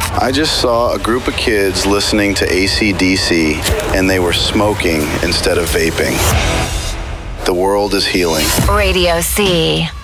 I just saw a group of kids listening to AC/DC, and they were smoking instead of vaping. The world is healing. Radio C.